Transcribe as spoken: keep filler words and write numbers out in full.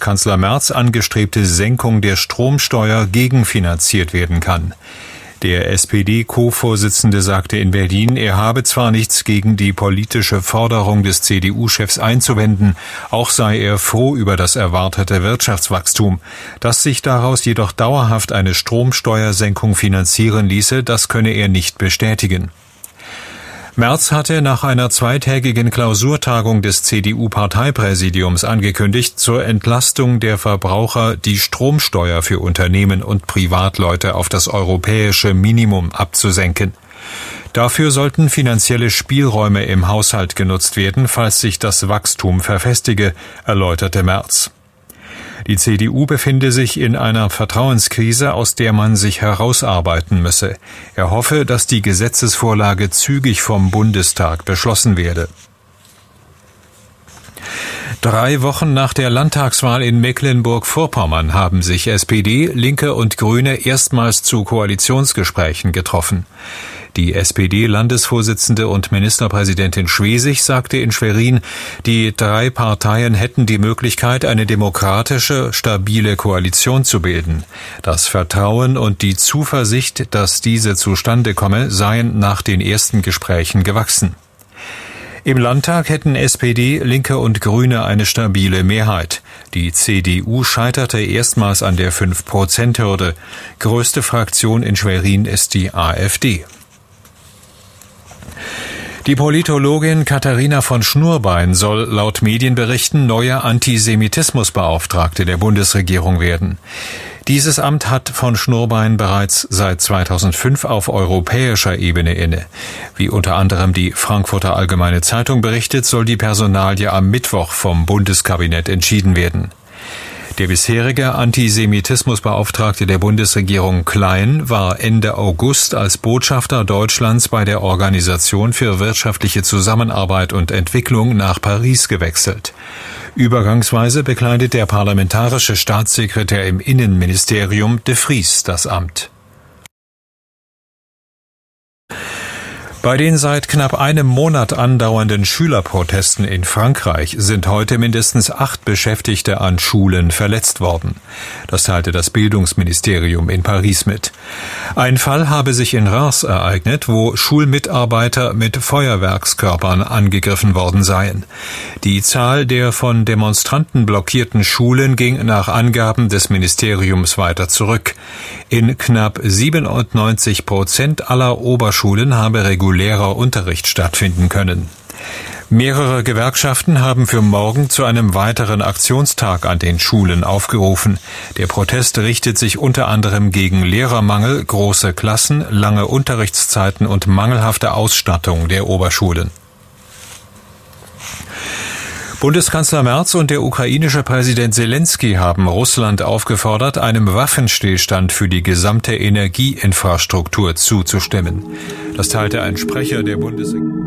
Bundeskanzler Merz angestrebte Senkung der Stromsteuer gegenfinanziert werden kann. Der S P D-Co-Vorsitzende sagte in Berlin, er habe zwar nichts gegen die politische Forderung des C D U-Chefs einzuwenden, auch sei er froh über das erwartete Wirtschaftswachstum. Dass sich daraus jedoch dauerhaft eine Stromsteuersenkung finanzieren ließe, das könne er nicht bestätigen. Merz hatte nach einer zweitägigen Klausurtagung des C D U-Parteipräsidiums angekündigt, zur Entlastung der Verbraucher die Stromsteuer für Unternehmen und Privatleute auf das europäische Minimum abzusenken. Dafür sollten finanzielle Spielräume im Haushalt genutzt werden, falls sich das Wachstum verfestige, erläuterte Merz. Die C D U befinde sich in einer Vertrauenskrise, aus der man sich herausarbeiten müsse. Er hoffe, dass die Gesetzesvorlage zügig vom Bundestag beschlossen werde. Drei Wochen nach der Landtagswahl in Mecklenburg-Vorpommern haben sich S P D, Linke und Grüne erstmals zu Koalitionsgesprächen getroffen. Die S P D-Landesvorsitzende und Ministerpräsidentin Schwesig sagte in Schwerin, die drei Parteien hätten die Möglichkeit, eine demokratische, stabile Koalition zu bilden. Das Vertrauen und die Zuversicht, dass diese zustande komme, seien nach den ersten Gesprächen gewachsen. Im Landtag hätten S P D, Linke und Grüne eine stabile Mehrheit. Die C D U scheiterte erstmals an der fünf Prozent Hürde. Größte Fraktion in Schwerin ist die AfD. Die Politologin Katharina von Schnurbein soll laut Medienberichten neue Antisemitismusbeauftragte der Bundesregierung werden. Dieses Amt hat von Schnurbein bereits seit zweitausendfünf auf europäischer Ebene inne. Wie unter anderem die Frankfurter Allgemeine Zeitung berichtet, soll die Personalie am Mittwoch vom Bundeskabinett entschieden werden. Der bisherige Antisemitismusbeauftragte der Bundesregierung Klein war Ende August als Botschafter Deutschlands bei der Organisation für wirtschaftliche Zusammenarbeit und Entwicklung nach Paris gewechselt. Übergangsweise bekleidet der parlamentarische Staatssekretär im Innenministerium de Vries das Amt. Bei den seit knapp einem Monat andauernden Schülerprotesten in Frankreich sind heute mindestens acht Beschäftigte an Schulen verletzt worden. Das teilte das Bildungsministerium in Paris mit. Ein Fall habe sich in Reims ereignet, wo Schulmitarbeiter mit Feuerwerkskörpern angegriffen worden seien. Die Zahl der von Demonstranten blockierten Schulen ging nach Angaben des Ministeriums weiter zurück. In knapp siebenundneunzig Prozent aller Oberschulen habe regulärer Unterricht stattfinden können. Mehrere Gewerkschaften haben für morgen zu einem weiteren Aktionstag an den Schulen aufgerufen. Der Protest richtet sich unter anderem gegen Lehrermangel, große Klassen, lange Unterrichtszeiten und mangelhafte Ausstattung der Oberschulen. Bundeskanzler Merz und der ukrainische Präsident Selensky haben Russland aufgefordert, einem Waffenstillstand für die gesamte Energieinfrastruktur zuzustimmen. Das teilte ein Sprecher der Bundesregierung.